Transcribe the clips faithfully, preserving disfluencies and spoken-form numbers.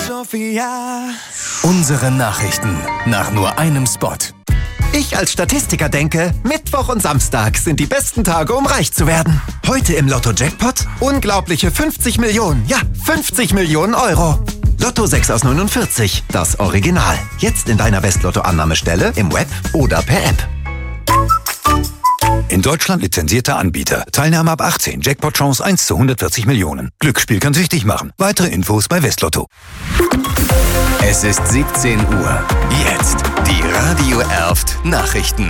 Unsere Nachrichten nach nur einem Spot. Ich als Statistiker denke, Mittwoch und Samstag sind die besten Tage, um reich zu werden. Heute im Lotto-Jackpot unglaubliche fünfzig Millionen, ja, fünfzig Millionen Euro. Lotto sechs aus neunundvierzig, das Original. Jetzt in deiner West-Lotto-Annahmestelle, im Web oder per App. In Deutschland lizenzierter Anbieter. Teilnahme ab achtzehn. Jackpot-Chance eins zu hundertvierzig Millionen. Glücksspiel kann süchtig machen. Weitere Infos bei Westlotto. Es ist siebzehn Uhr. Jetzt die Radio Erft Nachrichten.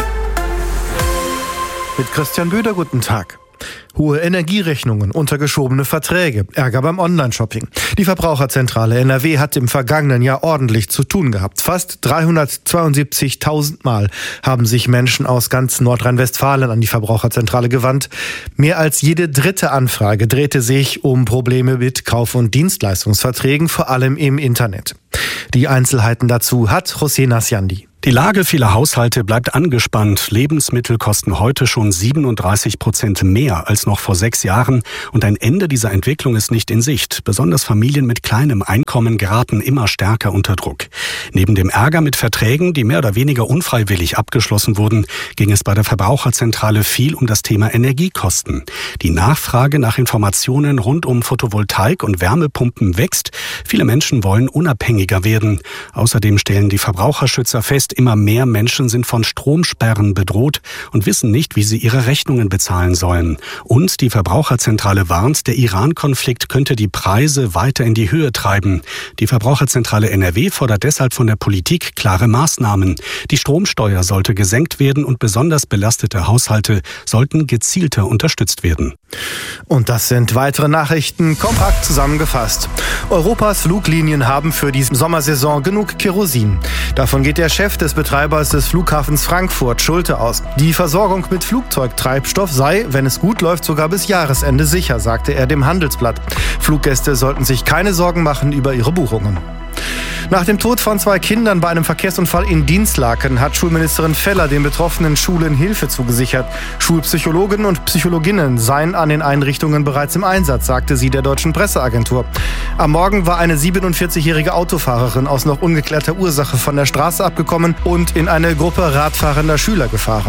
Mit Christian Böder, guten Tag. Hohe Energierechnungen, untergeschobene Verträge, Ärger beim Online-Shopping. Die Verbraucherzentrale N R W hat im vergangenen Jahr ordentlich zu tun gehabt. Fast dreihundertzweiundsiebzigtausend Mal haben sich Menschen aus ganz Nordrhein-Westfalen an die Verbraucherzentrale gewandt. Mehr als jede dritte Anfrage drehte sich um Probleme mit Kauf- und Dienstleistungsverträgen, vor allem im Internet. Die Einzelheiten dazu hat José Nasciandi. Die Lage vieler Haushalte bleibt angespannt. Lebensmittel kosten heute schon siebenunddreißig Prozent mehr als noch vor sechs Jahren. Und ein Ende dieser Entwicklung ist nicht in Sicht. Besonders Familien mit kleinem Einkommen geraten immer stärker unter Druck. Neben dem Ärger mit Verträgen, die mehr oder weniger unfreiwillig abgeschlossen wurden, ging es bei der Verbraucherzentrale viel um das Thema Energiekosten. Die Nachfrage nach Informationen rund um Photovoltaik und Wärmepumpen wächst. Viele Menschen wollen unabhängiger werden. Außerdem stellen die Verbraucherschützer fest, immer mehr Menschen sind von Stromsperren bedroht und wissen nicht, wie sie ihre Rechnungen bezahlen sollen. Und die Verbraucherzentrale warnt, der Iran-Konflikt könnte die Preise weiter in die Höhe treiben. Die Verbraucherzentrale N R W fordert deshalb von der Politik klare Maßnahmen. Die Stromsteuer sollte gesenkt werden und besonders belastete Haushalte sollten gezielter unterstützt werden. Und das sind weitere Nachrichten, kompakt zusammengefasst. Europas Fluglinien haben für die Sommersaison genug Kerosin. Davon geht der Chef des Betreibers des Flughafens Frankfurt, Schulte, aus. Die Versorgung mit Flugzeugtreibstoff sei, wenn es gut läuft, sogar bis Jahresende sicher, sagte er dem Handelsblatt. Fluggäste sollten sich keine Sorgen machen über ihre Buchungen. Nach dem Tod von zwei Kindern bei einem Verkehrsunfall in Dinslaken hat Schulministerin Feller den betroffenen Schulen Hilfe zugesichert. Schulpsychologen und Psychologinnen seien an den Einrichtungen bereits im Einsatz, sagte sie der deutschen Presseagentur. Am Morgen war eine siebenundvierzigjährige Autofahrerin aus noch ungeklärter Ursache von der Straße abgekommen und in eine Gruppe radfahrender Schüler gefahren.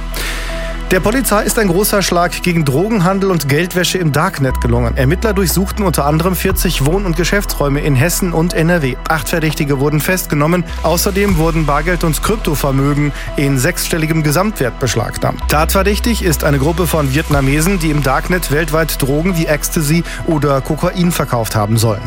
Der Polizei ist ein großer Schlag gegen Drogenhandel und Geldwäsche im Darknet gelungen. Ermittler durchsuchten unter anderem vierzig Wohn- und Geschäftsräume in Hessen und N R W. Acht Verdächtige wurden festgenommen. Außerdem wurden Bargeld und Kryptovermögen in sechsstelligem Gesamtwert beschlagnahmt. Tatverdächtig ist eine Gruppe von Vietnamesen, die im Darknet weltweit Drogen wie Ecstasy oder Kokain verkauft haben sollen.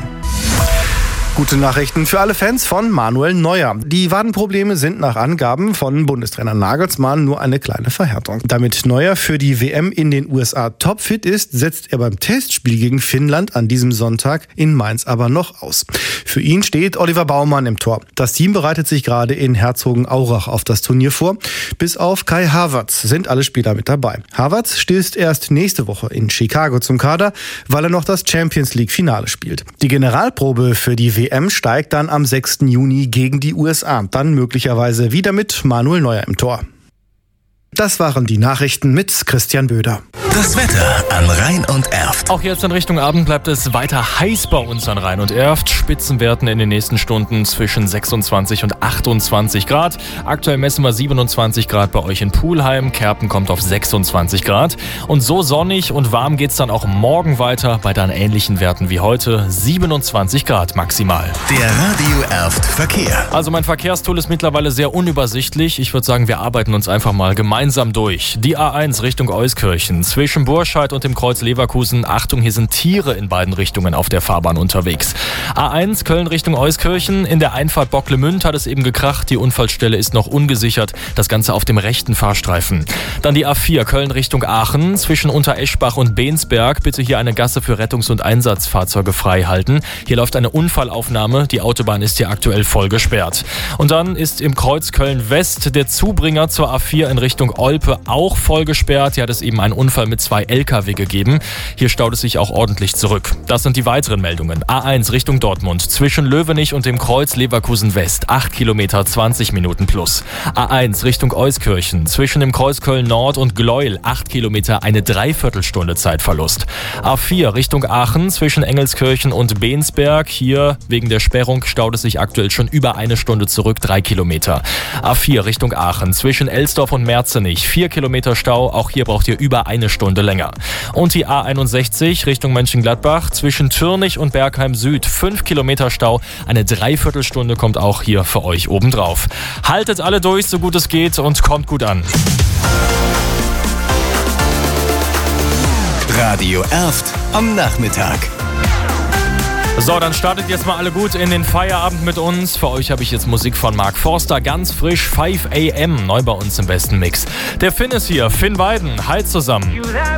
Gute Nachrichten für alle Fans von Manuel Neuer. Die Wadenprobleme sind nach Angaben von Bundestrainer Nagelsmann nur eine kleine Verhärtung. Damit Neuer für die W M in den U S A topfit ist, setzt er beim Testspiel gegen Finnland an diesem Sonntag in Mainz aber noch aus. Für ihn steht Oliver Baumann im Tor. Das Team bereitet sich gerade in Herzogenaurach auf das Turnier vor. Bis auf Kai Havertz sind alle Spieler mit dabei. Havertz stößt erst nächste Woche in Chicago zum Kader, weil er noch das Champions League Finale spielt. Die Generalprobe für die W M steigt dann am sechsten Juni gegen die U S A. Dann möglicherweise wieder mit Manuel Neuer im Tor. Das waren die Nachrichten mit Christian Böder. Das Wetter an Rhein und Erft. Auch jetzt in Richtung Abend bleibt es weiter heiß bei uns an Rhein und Erft. Spitzenwerten in den nächsten Stunden zwischen sechsundzwanzig und achtundzwanzig Grad. Aktuell messen wir siebenundzwanzig Grad bei euch in Pulheim. Kerpen kommt auf sechsundzwanzig Grad. Und so sonnig und warm geht's dann auch morgen weiter bei dann ähnlichen Werten wie heute. siebenundzwanzig Grad maximal. Der Radio Erft Verkehr. Also mein Verkehrstool ist mittlerweile sehr unübersichtlich. Ich würde sagen, wir arbeiten uns einfach mal gemeinsam durch. Die A eins Richtung Euskirchen. Zwischen Burscheid und dem Kreuz Leverkusen. Achtung, hier sind Tiere in beiden Richtungen auf der Fahrbahn unterwegs. A eins Köln Richtung Euskirchen. In der Einfahrt Bocklemünd hat es eben gekracht. Die Unfallstelle ist noch ungesichert. Das Ganze auf dem rechten Fahrstreifen. Dann die A vier Köln Richtung Aachen. Zwischen Untereschbach und Bensberg. Bitte hier eine Gasse für Rettungs- und Einsatzfahrzeuge frei halten. Hier läuft eine Unfallaufnahme. Die Autobahn ist hier aktuell voll gesperrt. Und dann ist im Kreuz Köln West der Zubringer zur A vier in Richtung Olpe auch voll gesperrt. Hier hat es eben einen Unfall mit zwei L K W gegeben. Hier staut es sich auch ordentlich zurück. Das sind die weiteren Meldungen. A eins Richtung Dortmund, zwischen Löwenich und dem Kreuz Leverkusen West, acht Kilometer, zwanzig Minuten plus. A eins Richtung Euskirchen, zwischen dem Kreuz Köln Nord und Gleuel, acht Kilometer, eine Dreiviertelstunde Zeitverlust. A vier Richtung Aachen, zwischen Engelskirchen und Bensberg, hier wegen der Sperrung staut es sich aktuell schon über eine Stunde zurück, drei Kilometer. A vier Richtung Aachen, zwischen Elsdorf und Merzenich, vier Kilometer Stau, auch hier braucht ihr über eine Stunde länger. Und die A einundsechzig Richtung Mönchengladbach, zwischen Türnich und Bergheim Süd, fünf Kilometer Stau, eine Dreiviertelstunde kommt auch hier für euch obendrauf. Haltet alle durch, so gut es geht, und kommt gut an. Radio Erft am Nachmittag. So, dann startet jetzt mal alle gut in den Feierabend mit uns. Für euch habe ich jetzt Musik von Mark Forster, ganz frisch, fünf a m, neu bei uns im besten Mix. Der Finn ist hier, Finn Weiden, hi zusammen.